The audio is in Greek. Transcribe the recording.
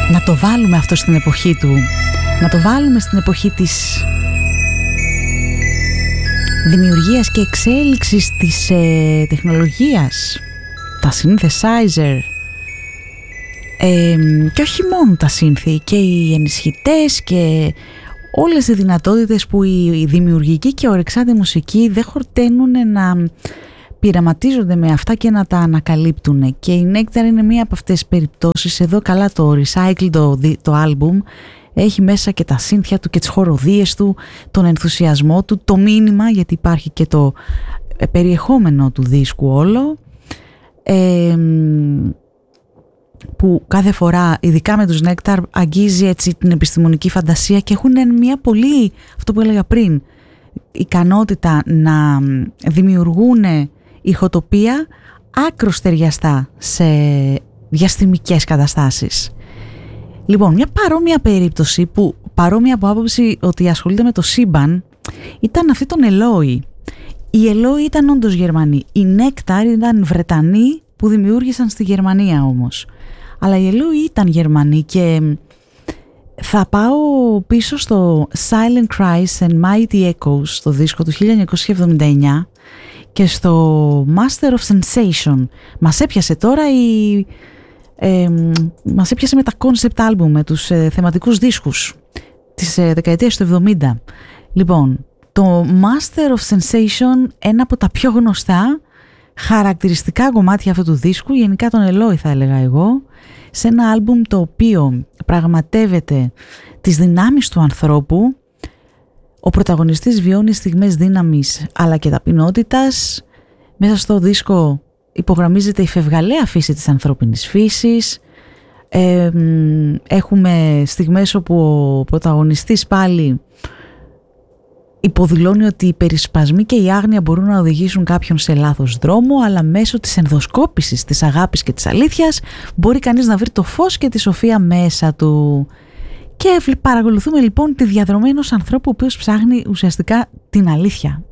να το βάλουμε αυτό στην εποχή του, να το βάλουμε στην εποχή της δημιουργίας και εξέλιξης της τεχνολογίας, τα synthesizer, και όχι μόνο τα σύνθη, και οι ενισχυτές και όλες οι δυνατότητες που η δημιουργική και ορεξάτη μουσική δεν χορταίνουν να πειραματίζονται με αυτά και να τα ανακαλύπτουν. Και η Nectar είναι μία από αυτές τις περιπτώσεις. Εδώ καλά το Recycle, το album, έχει μέσα και τα σύνθια του και τις χοροδίες του, τον ενθουσιασμό του, το μήνυμα, γιατί υπάρχει και το περιεχόμενο του δίσκου όλο, που κάθε φορά, ειδικά με τους Nectar, αγγίζει έτσι την επιστημονική φαντασία και έχουν μια πολύ, αυτό που έλεγα πριν, ικανότητα να δημιουργούν ηχοτοπία άκρως ταιριαστά σε διαστημικές καταστάσεις. Λοιπόν, μια παρόμοια περίπτωση, που παρόμοια από άποψη ότι ασχολείται με το σύμπαν, ήταν αυτή των Eloy. Οι Eloy ήταν όντως Γερμανοί. Οι Nectar ήταν Βρετανοί που δημιούργησαν στη Γερμανία όμως. Αλλά οι Eloy ήταν Γερμανοί και θα πάω πίσω στο Silent Cries and Mighty Echoes, στο δίσκο του 1979, και στο Master of Sensation. Μας έπιασε τώρα μας έπιασε με τα concept album, με τους θεματικούς δίσκους της δεκαετίας του 70. Λοιπόν, το Master of Sensation, ένα από τα πιο γνωστά χαρακτηριστικά κομμάτια αυτού του δίσκου, γενικά τον Eloy θα έλεγα εγώ, σε ένα άλμπουμ το οποίο πραγματεύεται τις δυνάμεις του ανθρώπου. Ο πρωταγωνιστής βιώνει στιγμές δύναμης αλλά και ταπεινότητας. Μέσα στο δίσκο υπογραμμίζεται η φευγαλαία φύση της ανθρώπινης φύσης. Έχουμε στιγμές όπου ο πρωταγωνιστής πάλι υποδηλώνει ότι οι περισπασμοί και η άγνοια μπορούν να οδηγήσουν κάποιον σε λάθος δρόμο, αλλά μέσω της ενδοσκόπησης της αγάπης και της αλήθειας μπορεί κανείς να βρει το φως και τη σοφία μέσα του. Και παρακολουθούμε λοιπόν τη διαδρομή ενός ανθρώπου ο οποίος ψάχνει ουσιαστικά την αλήθεια.